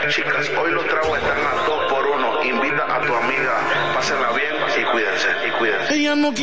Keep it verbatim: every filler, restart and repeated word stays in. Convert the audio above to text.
chicas, hoy los tragos están a dos por uno. Invita a tu amiga, pásenla bien y cuídense, y cuídense. Ella no